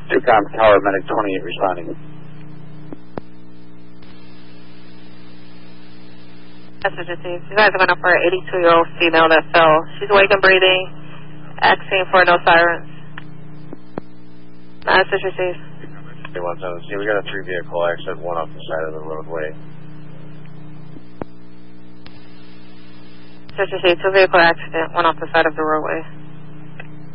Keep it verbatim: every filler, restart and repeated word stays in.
two com Tower, medic twenty-eight responding. Message received. You guys are going up for an eighty-two-year-old female that fell. She's awake and breathing, asking for no sirens. Message received. Hey, one seven C, we got a three vehicle accident, one off the side of the roadway. Message received. Two vehicle accident, one off the side of the roadway.